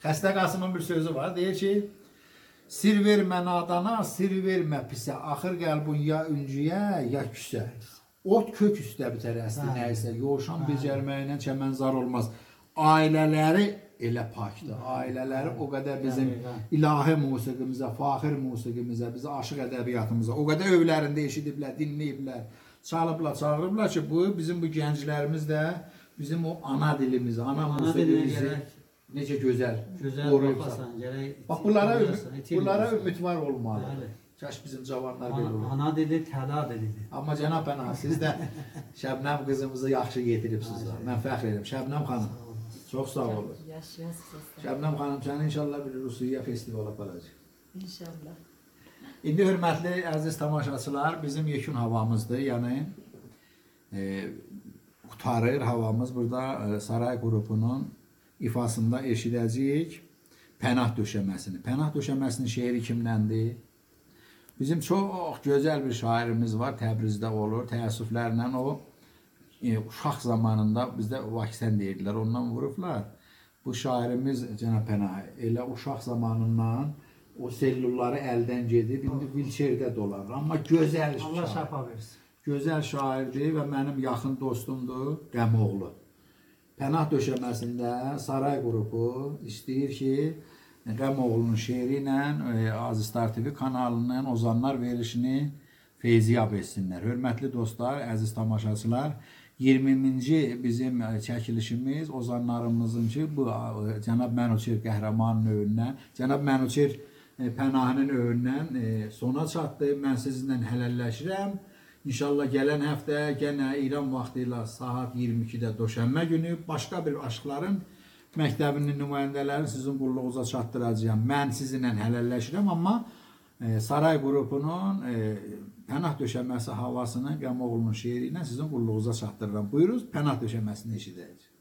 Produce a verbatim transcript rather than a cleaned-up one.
Xəstə Qasımın bir sözü var, deyir ki, sir vermə nadana, sir vermə pisə, axır qəlbun ya üncüyə, ya küsə. Ot kök üstə bitər əsli nəysə, yoğuşan becərməyinə çəmənzar olmaz. Ailələri elə pakdır, ailələri o qədər bizim ilahi musiqimizə, faxir musiqimizə, bizə aşıq ədəbiyyatımıza, o qədər övlərində eşidiblər, dinləyiblər, çalıblar, çağırıblar ki, bu bizim bu gənclərimiz də bizim o ana dilimizi, ana musiqimizi necə gözəl qoruyubsa. Bax, bunlara ümid var olmalıdır. Kaş bizim cavanlar belə olur. Ana dili təda dilidir. Amma cənab Pənah, siz də Şəbnəm qızımızı yaxşı getirirsiniz. Mən fəxr edirəm. Şəbnəm xanım, çox sağ olun. Şəbnəm xanım, səni inşallah bir Rusiya festival aparacaq. İnşallah. İndi hörmətli əziz tamaşaçılar, bizim yekun havamızdır. Yəni, qutarır havamız. Burada Saray qrupunun ifasında eşidəcəyik Pənah döşəməsini. Pənah döşəməsinin şeiri kimdəndir? Bizim çox gözəl bir şairimiz var, Təbrizdə olur. Təəssüflərlə o, uşaq zamanında bizdə vaksən deyirdilər, ondan vurublar. Bu şairimiz Cənab Pənah elə uşaq zamanından o sellulları əldən gedib, indi vilçerdə dolar. Amma gözəl şair. Allah şəfa versin. Gözəl şairdir və mənim yaxın dostumdur, Qəmoğlu. Pənah döşəməsində Saray qrupu istəyir ki, Qəmoğlu'nun şeiri ilə Azistar T V kanalının Ozanlar verilişini feyziyab etsinlər. Hörmətli dostlar, əziz tamaşaçılar, iyirminci bizim çəkilişimiz Ozanlarımızın ki, bu Cənab Mənuçer qəhrəmanın övündən, Cənab Mənuçer Pənahının övündən sona çatdı. Mən sizinlə hələlləşirəm. İnşallah gələn həftə yenə İran vaxtı ilə saat iyirmi ikidə döşənmə günü başqa bir aşıqların məktəbinin nümayəndələrini sizin qulluğunuza çatdıracağım. Mən sizinlə hələlləşirəm, amma Saray qrupunun Pənah döşəməsi havasını Qəmoğlu'nun şeiri ilə sizin qulluğunuza çatdırıram. Buyuruz, Pənah döşəməsini eşidəyik.